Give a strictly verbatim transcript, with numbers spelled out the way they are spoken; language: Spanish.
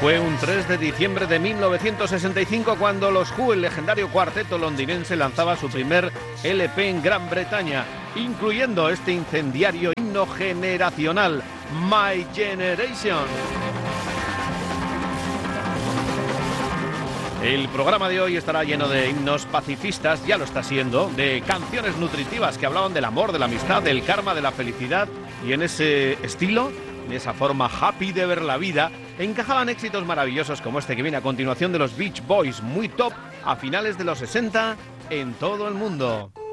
Fue un tres de diciembre de mil novecientos sesenta y cinco cuando los Who, el legendario cuarteto londinense, lanzaba su primer L P en Gran Bretaña, incluyendo este incendiario himno generacional, My Generation. El programa de hoy estará lleno de himnos pacifistas, ya lo está siendo, de canciones nutritivas que hablaban del amor, de la amistad, del karma, de la felicidad, y en ese estilo, en esa forma happy de ver la vida, encajaban éxitos maravillosos como este que viene a continuación de los Beach Boys, muy top a finales de los sesenta en todo el mundo.